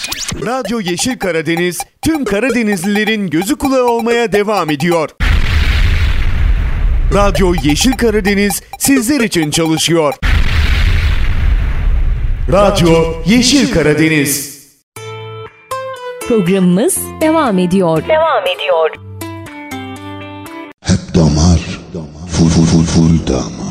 Radyo Yeşil Karadeniz tüm Karadenizlilerin gözü kulağı olmaya devam ediyor. Radyo Yeşil Karadeniz sizler için çalışıyor. Radyo Yeşil Karadeniz. Programımız devam ediyor. Hep damar, full damar.